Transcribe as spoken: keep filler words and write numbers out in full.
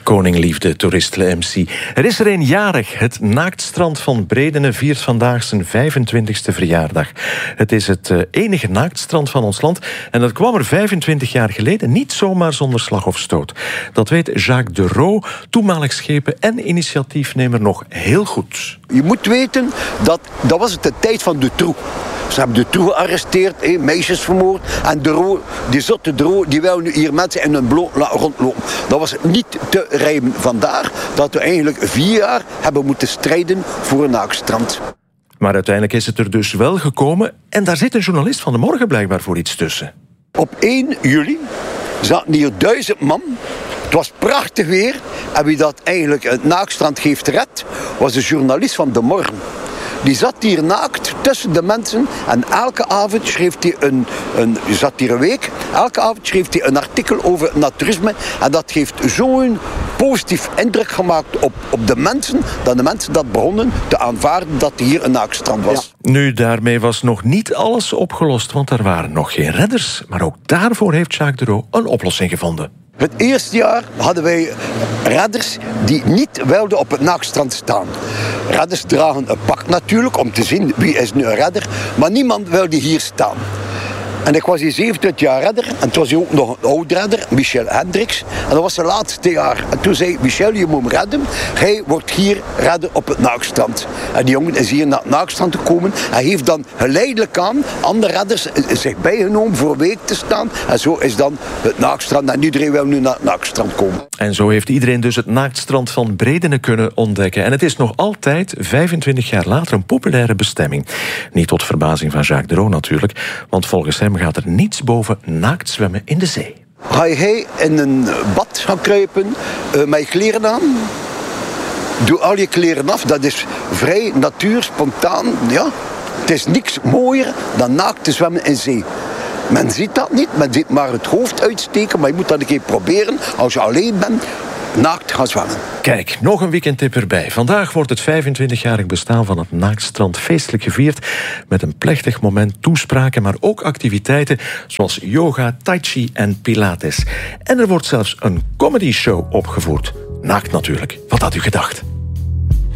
Koning Liefde, toerist M C. Er is er een jarig. Het naaktstrand van Bredene viert vandaag zijn vijfentwintigste verjaardag. Het is het uh, enige naaktstrand van ons land. En dat kwam er vijfentwintig jaar geleden niet zomaar zonder slag of stoot. Dat weet Jacques de Roo, toenmalig schepen en initiatiefnemer, nog heel goed. Je moet weten, dat, dat was het de tijd van Dutroux. Ze hebben Dutroux gearresteerd, eh, meisjes vermoord. En de Roo, die zotte de Roo, die wil nu hier mensen in hun bloot rondlopen. Dat was niet te rijmen. Vandaar dat we eigenlijk vier jaar hebben moeten strijden voor een naaktstrand. Maar uiteindelijk is het er dus wel gekomen. En daar zit een journalist van de Morgen blijkbaar voor iets tussen. Op één juli zaten hier duizend man. Het was prachtig weer. En wie dat eigenlijk het naaktstrand heeft gered, was de journalist van de Morgen. Die zat hier naakt tussen de mensen en elke avond schreef hij een, een die zat hier een week, elke avond schreef hij een artikel over naturisme en dat heeft zo'n positief indruk gemaakt op, op de mensen, dat de mensen dat begonnen te aanvaarden dat hier een naaktstrand was. Ja. Nu, daarmee was nog niet alles opgelost, want er waren nog geen redders. Maar ook daarvoor heeft Jacques de Roo een oplossing gevonden. Het eerste jaar hadden wij redders die niet wilden op het naaktstrand staan. Redders dragen een pak natuurlijk om te zien wie is nu een redder, maar niemand wilde hier staan. En ik was hier zevenentwintig jaar redder en toen was hij ook nog een oud redder, Michel Hendricks. En dat was zijn laatste jaar. En toen zei Michel, je moet hem redden. Hij wordt hier redder op het naaktstrand. En die jongen is hier naar het naaktstrand gekomen. Hij heeft dan geleidelijk aan andere redders zich bijgenomen voor een week te staan. En zo is dan het naaktstrand. En iedereen wil nu naar het naaktstrand komen. En zo heeft iedereen dus het naaktstrand van Bredene kunnen ontdekken. En het is nog altijd, vijfentwintig jaar later, een populaire bestemming. Niet tot verbazing van Jacques de Roo natuurlijk, want volgens hem gaat er niets boven naakt zwemmen in de zee. Ga je in een bad gaan kruipen uh, met je kleren aan? Doe al je kleren af, dat is vrij natuur, spontaan. Ja. Het is niks mooier dan naakt te zwemmen in zee. Men ziet dat niet, men ziet maar het hoofd uitsteken, maar je moet dat een keer proberen als je alleen bent. Naakt gaan zwemmen. Kijk, nog een weekendtip erbij. Vandaag wordt het vijfentwintigjarig bestaan van het naaktstrand feestelijk gevierd met een plechtig moment, toespraken, maar ook activiteiten zoals yoga, tai chi en pilates. En er wordt zelfs een comedy show opgevoerd. Naakt natuurlijk. Wat had u gedacht?